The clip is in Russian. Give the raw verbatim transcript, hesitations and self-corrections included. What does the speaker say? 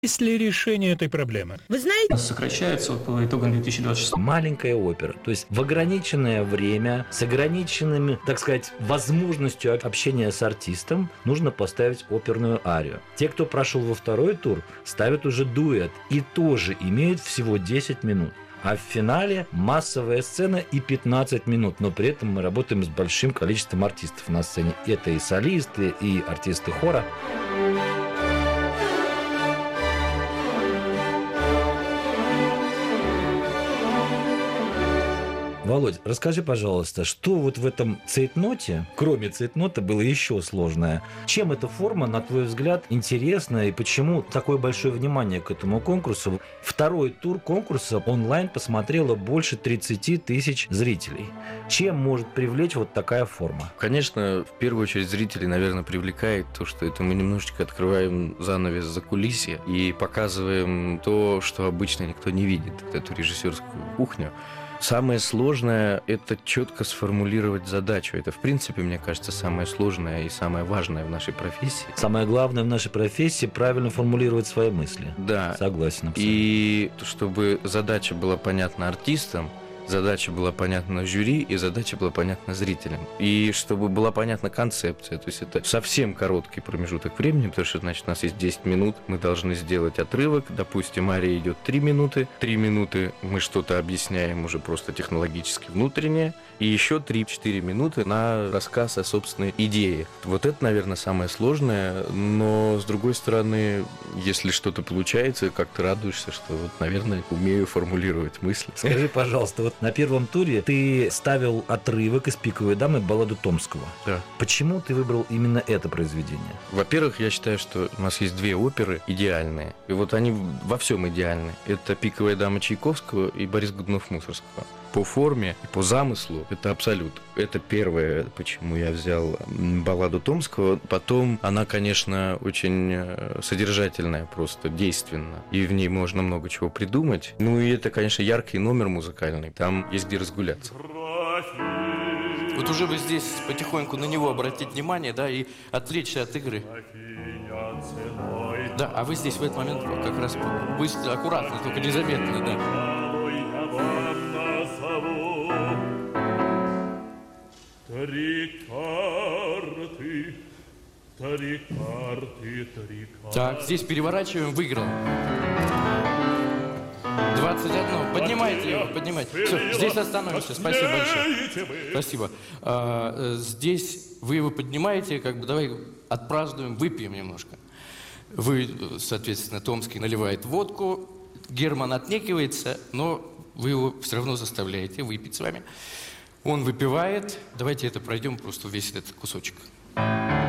Есть ли решение этой проблемы? Вы знаете, сокращается вот по итогам две тысячи двадцать шестого. Маленькая опера, то есть в ограниченное время, с ограниченными, так сказать, возможностью общения с артистом, нужно поставить оперную арию. Те, кто прошел во второй тур, ставят уже дуэт и тоже имеют всего десять минут. А в финале массовая сцена и пятнадцать минут, но при этом мы работаем с большим количеством артистов на сцене. Это и солисты, и артисты хора. Володь, расскажи, пожалуйста, что вот в этом цейтноте, кроме цейтнота, было еще сложное? Чем эта форма, на твой взгляд, интересна и почему такое большое внимание к этому конкурсу? Второй тур конкурса онлайн посмотрело больше тридцать тысяч зрителей. Чем может привлечь вот такая форма? Конечно, в первую очередь зрителей, наверное, привлекает то, что это мы немножечко открываем занавес закулисья и показываем то, что обычно никто не видит, эту режиссерскую кухню. Самое сложное – это четко сформулировать задачу. Это, в принципе, мне кажется, самое сложное и самое важное в нашей профессии. Самое главное в нашей профессии – правильно формулировать свои мысли. Да. Согласен абсолютно. И чтобы задача была понятна артистам, задача была понятна жюри, и задача была понятна зрителям. И чтобы была понятна концепция. То есть это совсем короткий промежуток времени, потому что, значит, у нас есть десять минут, мы должны сделать отрывок. Допустим, ария идет три минуты. три минуты мы что-то объясняем уже просто технологически внутреннее. И еще три-четыре минуты на рассказ о собственной идее. Вот это, наверное, самое сложное. Но, с другой стороны, если что-то получается, как ты радуешься, что, вот, наверное, умею формулировать мысли. Скажи, пожалуйста, вот на первом туре ты ставил отрывок из «Пиковой дамы» балладу Томского. Да. Почему ты выбрал именно это произведение? Во-первых, я считаю, что у нас есть две оперы идеальные. И вот они во всем идеальны. Это «Пиковая дама» Чайковского и «Борис Годунов-Мусоргского». По форме и по замыслу это абсолют. Это первое, почему я взял балладу Томского. Потом она, конечно, очень содержательная, просто действенна. И в ней можно много чего придумать. Ну и это, конечно, яркий номер музыкальный. Там есть где разгуляться. Вот уже вы здесь потихоньку на него обратить внимание, да, и отвлечься от игры. Да, а вы здесь в этот момент как раз быстро, аккуратно, только незаметно, да. Три карты, три карты, три карты. Так, здесь переворачиваем, выиграл. двадцать один. Поднимайте его, поднимайте. Все, здесь остановимся. Спасибо большое. Спасибо. А, здесь вы его поднимаете, как бы давай отпразднуем, выпьем немножко. Вы, соответственно, Томский наливает водку, Герман отнекивается, но вы его все равно заставляете выпить с вами. Он выпивает. Давайте это пройдем просто весь этот кусочек.